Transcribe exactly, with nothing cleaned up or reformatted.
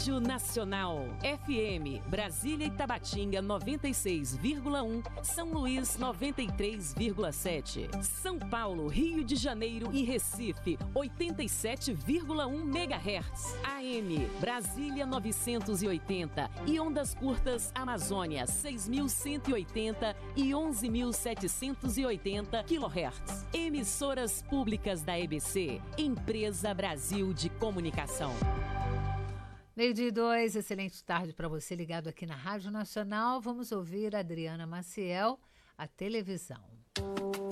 Rádio Nacional. F M, Brasília e Tabatinga noventa e seis vírgula um, São Luís noventa e três vírgula sete, São Paulo, Rio de Janeiro e Recife oitenta e sete vírgula um megahertz. A M, Brasília novecentos e oitenta e ondas curtas Amazônia seis mil cento e oitenta e onze mil setecentos e oitenta quilohertz. Emissoras públicas da E B C, Empresa Brasil de Comunicação. Meio-dia e dois, excelente tarde para você ligado aqui na Rádio Nacional. Vamos ouvir a Adriana Maciel, a televisão.